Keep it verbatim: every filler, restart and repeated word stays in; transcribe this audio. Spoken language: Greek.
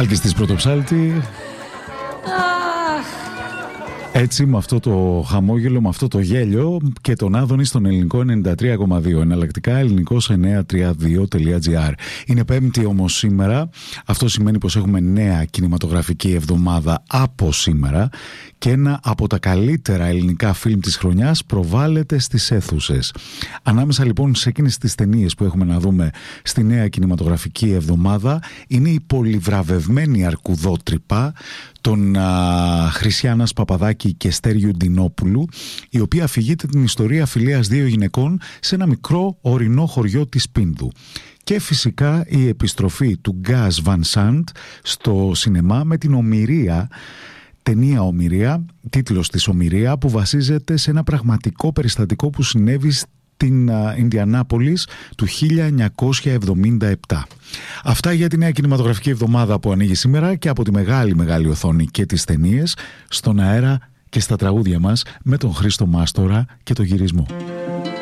Άλκης της Πρωτοψάλτη. Έτσι, με αυτό το χαμόγελο, με αυτό το γέλιο και τον Άδωνη στον ελληνικό ενενήντα τρία κόμμα δύο. Εναλλακτικά ελληνικός εννιακόσια τριάντα δύο τελεία τζι άρ. Είναι Πέμπτη όμως σήμερα. Αυτό σημαίνει πως έχουμε νέα κινηματογραφική εβδομάδα από σήμερα και ένα από τα καλύτερα ελληνικά φιλμ της χρονιάς προβάλλεται στις αίθουσες. Ανάμεσα λοιπόν σε εκείνες τις ταινίες που έχουμε να δούμε στη νέα κινηματογραφική εβδομάδα είναι η πολυβραβευμένη αρκουδότρυπα των α, Χρυσιάνας Παπαδάκη και Στέριου Ντινόπουλου, η οποία αφηγείται την ιστορία φιλίας δύο γυναικών σε ένα μικρό ορεινό χωριό της Πίνδου. Και φυσικά η επιστροφή του Γκάς Βαν Σαντ στο σινεμά με την Ομηρία, ταινία Ομηρία, τίτλος της Ομηρία, που βασίζεται σε ένα πραγματικό περιστατικό που συνέβη στην Ινδιανάπολης του χίλια εννιακόσια εβδομήντα επτά. Αυτά για τη νέα κινηματογραφική εβδομάδα που ανοίγει σήμερα και από τη μεγάλη μεγάλη οθόνη και τις ταινίες, στον αέρα και στα τραγούδια μας με τον Χρήστο Μάστορα και το γυρισμό.